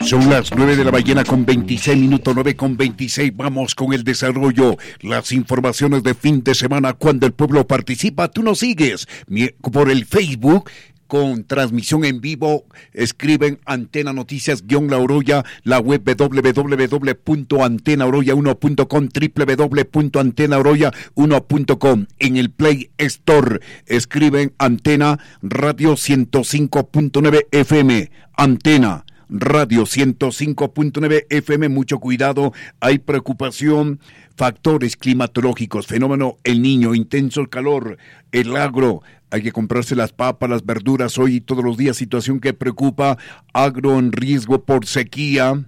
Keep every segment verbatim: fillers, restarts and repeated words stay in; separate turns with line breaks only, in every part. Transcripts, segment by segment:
Son las nueve de la mañana con veintiséis minutos, nueve con veintiséis. Vamos con el desarrollo. Las informaciones de fin de semana. Cuando el pueblo participa, tú nos sigues por el Facebook con transmisión en vivo. Escriben Antena Noticias guión La Oroya, la web doble u doble u doble u punto antena oroya uno punto com, doble u doble u doble u punto antena oroya uno punto com. En el Play Store escriben Antena Radio ciento cinco punto nueve F M. Antena Radio ciento cinco punto nueve F M, mucho cuidado, hay preocupación, factores climatológicos, fenómeno El Niño, intenso el calor, el agro, hay que comprarse las papas, las verduras hoy y todos los días, situación que preocupa, agro en riesgo por sequía.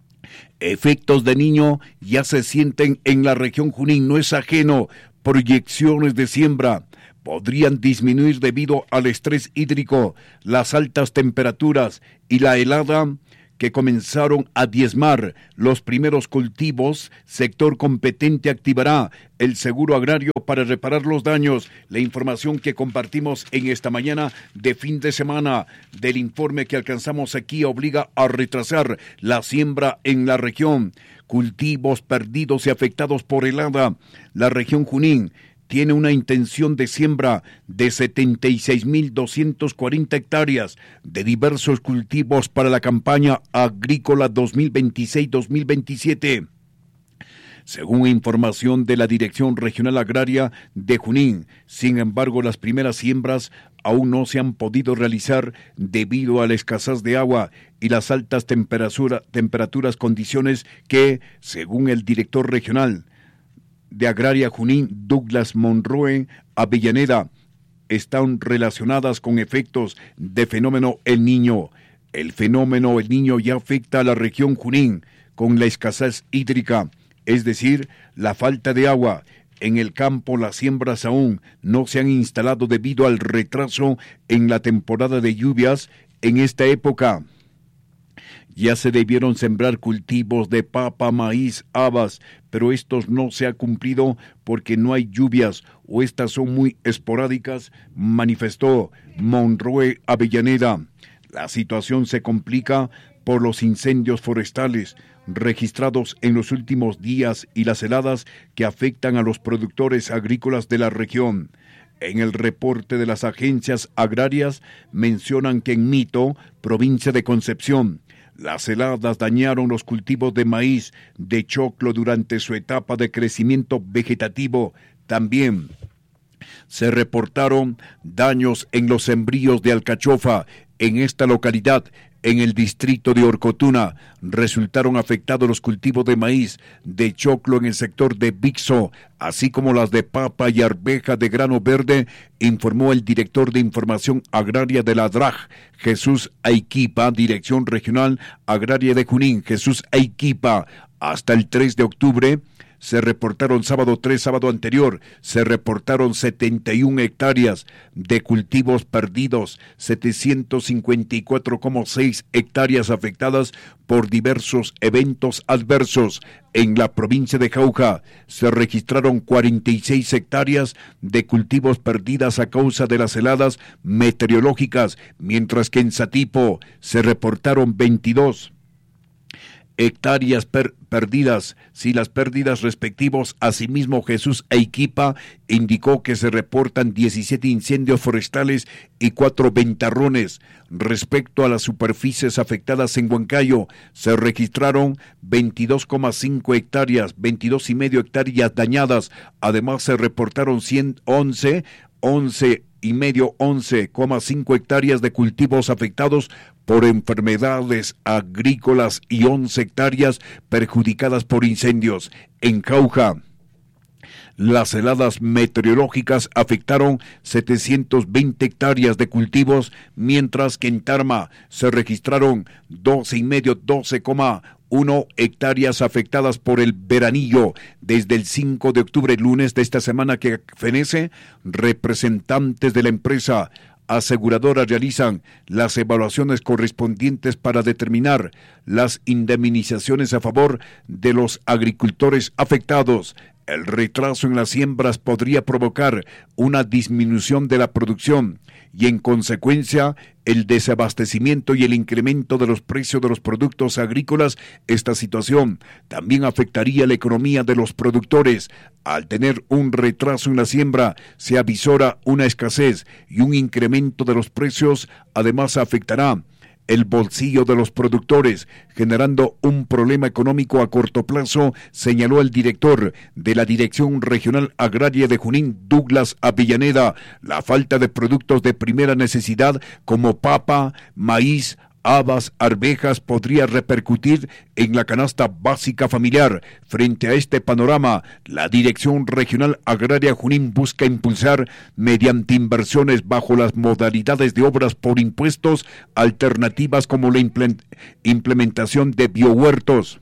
Efectos de Niño ya se sienten en la región Junín, no es ajeno, proyecciones de siembra podrían disminuir debido al estrés hídrico, las altas temperaturas y la helada que comenzaron a diezmar los primeros cultivos. Sector competente activará el seguro agrario para reparar los daños. La información que compartimos en esta mañana de fin de semana del informe que alcanzamos aquí obliga a retrasar la siembra en la región. Cultivos perdidos y afectados por helada. La región Junín tiene una intención de siembra de setenta y seis mil doscientas cuarenta hectáreas de diversos cultivos para la campaña agrícola dos mil veintiséis dos mil veintisiete. Según información de la Dirección Regional Agraria de Junín, sin embargo, las primeras siembras aún no se han podido realizar debido a la escasez de agua y las altas temperatura, temperaturas, condiciones que, según el director regional de Agraria Junín, Douglas Monroe Avellaneda, están relacionadas con efectos de fenómeno El Niño. El fenómeno El Niño ya afecta a la región Junín con la escasez hídrica, es decir, la falta de agua. En el campo las siembras aún no se han instalado debido al retraso en la temporada de lluvias en esta época. Ya se debieron sembrar cultivos de papa, maíz, habas, pero estos no se ha cumplido porque no hay lluvias o estas son muy esporádicas, manifestó Monroe Avellaneda. La situación se complica por los incendios forestales registrados en los últimos días y las heladas que afectan a los productores agrícolas de la región. En el reporte de las agencias agrarias mencionan que en Mito, provincia de Concepción, las heladas dañaron los cultivos de maíz, de choclo durante su etapa de crecimiento vegetativo. También se reportaron daños en los sembríos de alcachofa. En esta localidad, en el distrito de Orcotuna, resultaron afectados los cultivos de maíz, de choclo en el sector de Bixo, así como las de papa y arveja de grano verde, informó el director de Información Agraria de la D R A J, Jesús Aiquipa, Dirección Regional Agraria de Junín. Jesús Aiquipa, hasta el tres de octubre, se reportaron sábado tres, sábado anterior, se reportaron setenta y una hectáreas de cultivos perdidos, setecientos cincuenta y cuatro coma seis hectáreas afectadas por diversos eventos adversos. En la provincia de Jauja se registraron cuarenta y seis hectáreas de cultivos perdidas a causa de las heladas meteorológicas, mientras que en Satipo se reportaron veintidós hectáreas per- perdidas. Si las pérdidas respectivos, asimismo Jesús Aiquipa indicó que se reportan diecisiete incendios forestales y cuatro ventarrones. Respecto a las superficies afectadas en Huancayo, se registraron veintidós coma cinco hectáreas, veintidós y medio hectáreas dañadas. Además se reportaron ciento once, once y medio, once coma cinco hectáreas de cultivos afectados por enfermedades agrícolas y once hectáreas perjudicadas por incendios. En Jauja, las heladas meteorológicas afectaron setecientas veinte hectáreas de cultivos, mientras que en Tarma se registraron doce y medio, doce coma uno hectáreas afectadas por el veranillo. Desde el cinco de octubre, lunes de esta semana que fenece, representantes de la empresa aseguradora realizan las evaluaciones correspondientes para determinar las indemnizaciones a favor de los agricultores afectados. El retraso en las siembras podría provocar una disminución de la producción y, en consecuencia, el desabastecimiento y el incremento de los precios de los productos agrícolas. Esta situación también afectaría la economía de los productores. Al tener un retraso en la siembra, se avisora una escasez y un incremento de los precios. Además, afectará el bolsillo de los productores, generando un problema económico a corto plazo, señaló el director de la Dirección Regional Agraria de Junín, Douglas Avellaneda. La falta de productos de primera necesidad como papa, maíz, habas, arvejas podría repercutir en la canasta básica familiar. Frente a este panorama, la Dirección Regional Agraria Junín busca impulsar, mediante inversiones bajo las modalidades de obras por impuestos, alternativas como la implementación de biohuertos,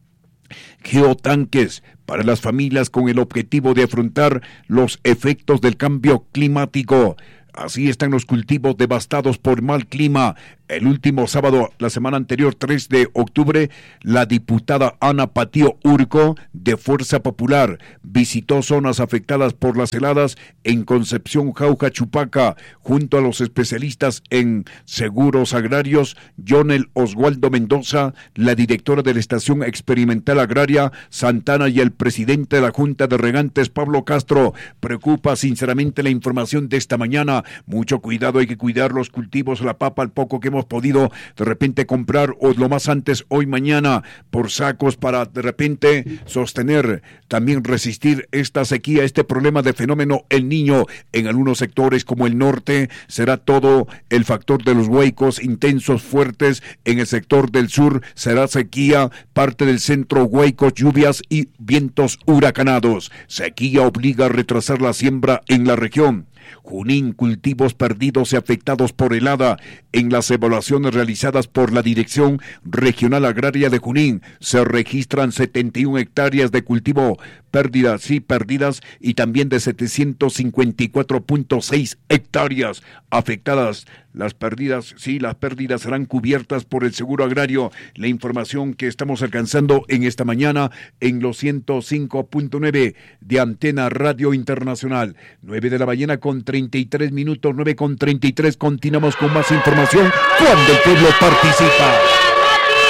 geotanques para las familias, con el objetivo de afrontar los efectos del cambio climático. Así están los cultivos devastados por mal clima. El último sábado, la semana anterior, tres de octubre, la diputada Ana Patío Urco, de Fuerza Popular, visitó zonas afectadas por las heladas en Concepción, Jauja, Chupaca, junto a los especialistas en seguros agrarios, Jonel Oswaldo Mendoza, la directora de la Estación Experimental Agraria Santana, y el presidente de la Junta de Regantes, Pablo Castro. Preocupa sinceramente la información de esta mañana. Mucho cuidado, hay que cuidar los cultivos, la papa, al poco que hemos podido de repente comprar, o lo más antes, hoy, mañana, por sacos, para de repente sostener, también resistir esta sequía, este problema de fenómeno El Niño. En algunos sectores como el norte será todo el factor de los huaicos intensos, fuertes. En el sector del sur será sequía, parte del centro huaicos, lluvias y vientos huracanados. Sequía obliga a retrasar la siembra en la región. Junín, cultivos perdidos y afectados por helada. En las evaluaciones realizadas por la Dirección Regional Agraria de Junín, se registran setenta y una hectáreas de cultivo pérdidas, sí, perdidas, y también de setecientos cincuenta y cuatro punto seis hectáreas afectadas. Las pérdidas, sí, las pérdidas serán cubiertas por el seguro agrario. La información que estamos alcanzando en esta mañana en los ciento cinco punto nueve de Antena Radio Internacional. nueve de la mañana con treinta y tres minutos, nueve con treinta y tres. Continuamos con más información cuando el pueblo participa.